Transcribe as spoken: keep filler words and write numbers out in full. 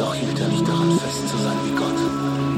Doch hielt er nicht daran fest zu sein wie Gott.